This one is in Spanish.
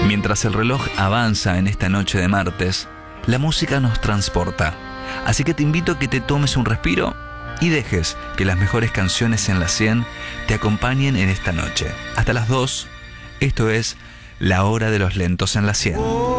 Mientras el reloj avanza en esta noche de martes, la música nos transporta. Así que te invito a que te tomes un respiro y dejes que las mejores canciones en la 100 te acompañen en esta noche. Hasta las 2, esto es La Hora de los Lentos en la 100.